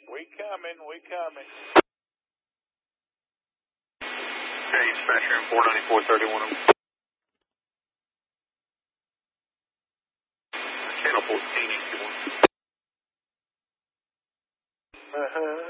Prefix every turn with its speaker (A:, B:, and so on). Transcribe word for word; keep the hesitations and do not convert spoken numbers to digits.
A: We coming, we coming.
B: Okay, dispatcher in four ninety-four thirty-one. Channel fourteen eighty-one.
A: Uh-huh.